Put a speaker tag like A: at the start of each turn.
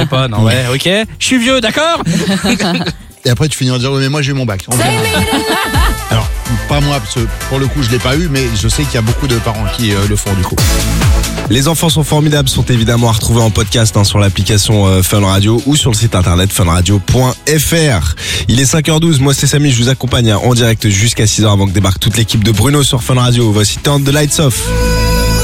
A: pas. Non, ouais, ok. Je suis vieux, d'accord.
B: Et après, tu finis en disant, mais moi, j'ai eu mon bac. Alors, pas moi, parce que pour le coup, je l'ai pas eu, mais je sais qu'il y a beaucoup de parents qui le font du coup.
C: Les enfants sont formidables sont évidemment à retrouver en podcast sur l'application Fun Radio ou sur le site internet funradio.fr. Il est 5h12, moi c'est Samy, je vous accompagne en direct jusqu'à 6h avant que débarque toute l'équipe de Bruno sur Fun Radio. Voici Turn the Lights Off.